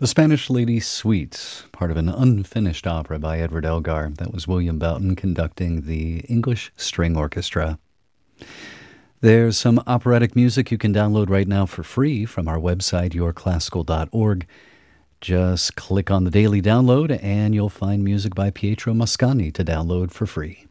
The Spanish Lady Suite, part of an unfinished opera by Edward Elgar. That was William Boughton conducting the English String Orchestra. There's some operatic music you can download right now for free from our website, yourclassical.org. Just click on the daily download and you'll find music by Pietro Mascagni to download for free.